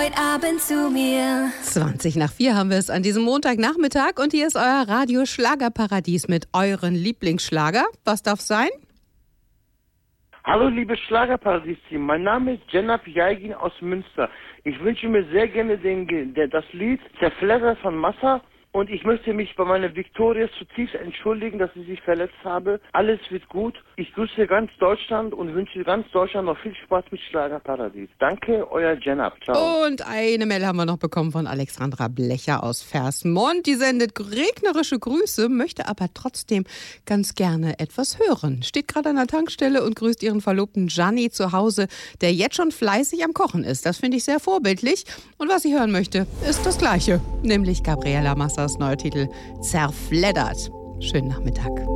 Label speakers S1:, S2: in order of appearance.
S1: heute Abend zu mir.
S2: 20:04 haben wir es an diesem Montagnachmittag und hier ist euer Radio-Schlagerparadies mit euren Lieblingsschlager. Was darf sein?
S3: Hallo liebe Schlagerparadies-Team, mein Name ist Cenap Yaygin aus Münster. Ich wünsche mir sehr gerne das Lied Zerfledder von Massa. Und ich möchte mich bei meiner Victoria zutiefst entschuldigen, dass ich sich verletzt habe. Alles wird gut. Ich grüße ganz Deutschland und wünsche ganz Deutschland noch viel Spaß mit Schlagerparadies. Danke, euer Cenap. Ciao.
S2: Und eine Mail haben wir noch bekommen von Alexandra Blecher aus Versmont. Die sendet regnerische Grüße, möchte aber trotzdem ganz gerne etwas hören. Steht gerade an der Tankstelle und grüßt ihren Verlobten Gianni zu Hause, der jetzt schon fleißig am Kochen ist. Das finde ich sehr vorbildlich. Und was sie hören möchte, ist das Gleiche, nämlich Gabriela Massas neuer Titel Zerfleddert. Schönen Nachmittag.